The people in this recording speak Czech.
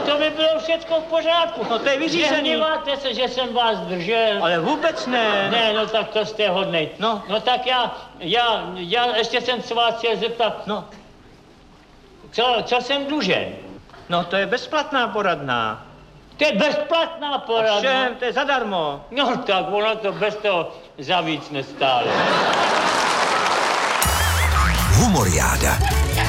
to by bylo všechno v pořádku. No to je vyřízený. Nehněváte se, že jsem vás držel. Ale vůbec ne. Ne, no tak to jste hodnej. No. No tak já ještě jsem se vás chtěl zeptat. No. Co jsem dlužen? No to je bezplatná poradná. To je bezplatná poradna. Všem, to je zadarmo. No tak ono to bez toho za víc nestálo. Humoriáda.